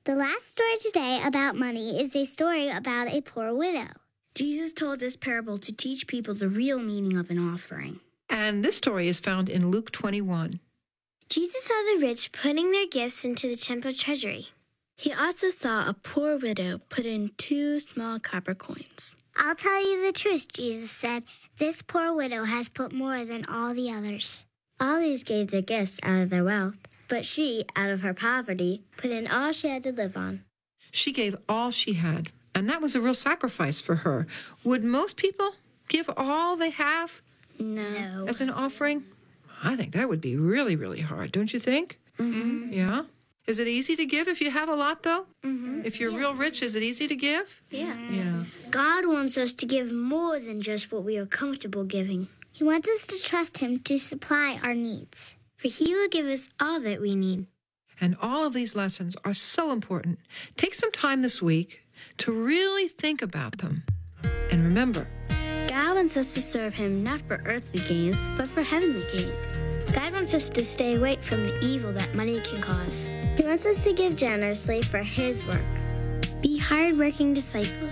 The last story today about money is a story about a poor widow. Jesus told this parable to teach people the real meaning of an offering. And this story is found in Luke 21. Jesus saw the rich putting their gifts into the temple treasury. He also saw a poor widow put in 2 small copper coins. I'll tell you the truth, Jesus said. This poor widow has put more than all the others. All these gave their gifts out of their wealth, but she, out of her poverty, put in all she had to live on. She gave all she had, and that was a real sacrifice for her. Would most people give all they have No. as an offering? I think that would be really, really hard, don't you think? Mm-hmm. Yeah? Is it easy to give if you have a lot, though? Mm-hmm. If you're real rich, is it easy to give? Yeah. Yeah. God wants us to give more than just what we are comfortable giving. He wants us to trust him to supply our needs. For he will give us all that we need. And all of these lessons are so important. Take some time this week to really think about them. And remember, God wants us to serve him not for earthly gains, but for heavenly gains. God wants us to stay away from the evil that money can cause. He wants us to give generously for his work. Be hard-working disciples.